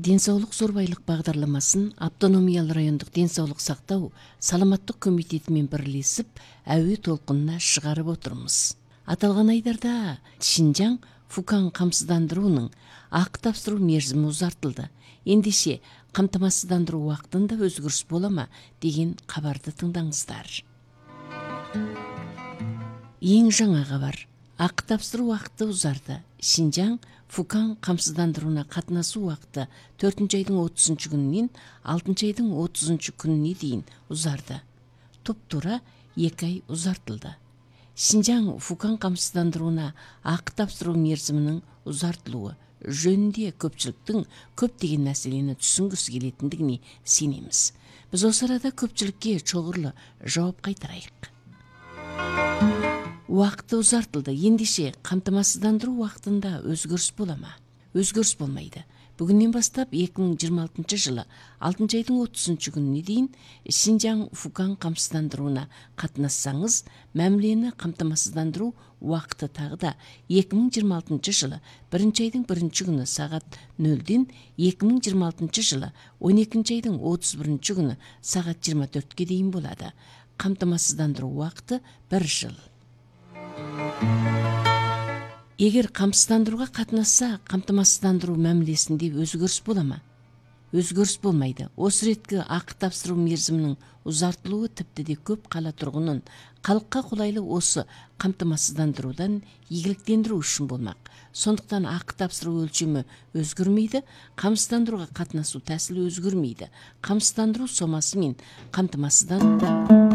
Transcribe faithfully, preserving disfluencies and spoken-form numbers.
Денсаулық зорбайлық бағдарламасын автономиялы райондық денсаулық сақтау саламаттық комитетімен бірлесіп әуе толқынына шығарып отырмыз. Аталған айдарда Шинжаң Фукан қамсыздандыруының ақы тапсыру мерзімі ұзартылды. Ендеше қамтамасыздандыру уақытында өзгеріс бола ма деген хабарды тыңдаңыздар. Ең жаңа хабар. Ақы тапсыру уақыты ұзарды. Шинжаң Фукан қамсыздандыруына қатынасу уақыты төртінші айдың отызыншы күнінен алтыншы айдың отызыншы күніне дейін ұзарды. Топ-тура екі ай ұзартылды. Шинжаң Фукан қамсыздандыруына ақы тапсыру мерзімінің ұзартылуы жөнінде көпшіліктің көптеген мәселені түсінгісі келетіндігіне сенеміз. Біз осы арада көпшілікке шоғырлы жауап қайтарайық. Уақыты ұзартылды. Ендеше қамтамасыздандыру уақытында өзгеріс бола ма? Өзгеріс болмайды. Бүгіннен бастап екі мың жиырма алтыншы жылы алтыншы айдың отызыншы күніне дейін Шинжаң Фукан қамсыздандыруына қатынассаңыз, мәмілені қамтамасыздандыру уақыты тағы да екі мың жиырма алтыншы жылы бірінші айдың бірінші күні сағат нөлден екі мың жиырма алтыншы жылы он екінші айдың отыз бірінші күні сағат жиырма төртке дейін болады. Қамтамасыздандыру уақыты бір жыл. Егер қамсыздандыруға қатынасса, қамтамасыздандыру мәмілесінде өзгеріс бола ма? Өзгеріс болмайды. Осы реткі ақы тапсыру мерзімінің ұзартылуы тіпті де көп қала тұрғынын халыққа қолайлы осы қамтамасыздандырудан игіліктендіру үшін болмақ. Сондықтан ақы тапсыру өлшемі өзгермейді, қамсыздандыруға қатынасу тәсілі өзгермейді. Қамсыздандыру сомасы мен қамтамасыздан